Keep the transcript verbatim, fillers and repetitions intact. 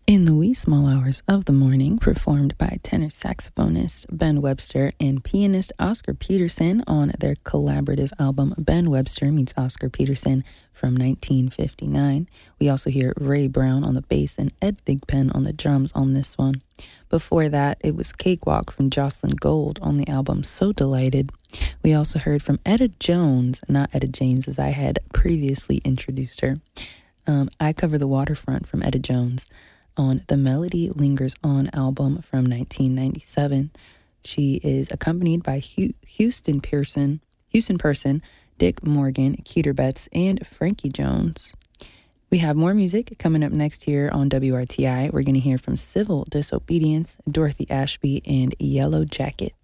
In the wee small hours of the morning, performed by tenor saxophonist Ben Webster and pianist Oscar Peterson on their collaborative album Ben Webster Meets Oscar Peterson from nineteen fifty-nine. We also hear Ray Brown on the bass and Ed Thigpen on the drums on this one. Before that, it was Cakewalk from Jocelyn Gold on the album So Delighted. We also heard from Etta Jones, not Etta James as I had previously introduced her. Um, I Cover the Waterfront from Etta Jones on the Melody Lingers On album from nineteen ninety-seven. She is accompanied by Hu- Houston Pearson, Houston Person, Dick Morgan, Keeter Betts, and Frankie Jones. We have more music coming up next here on W R T I. We're going to hear from Civil Disobedience, Dorothy Ashby, and Yellow Jacket.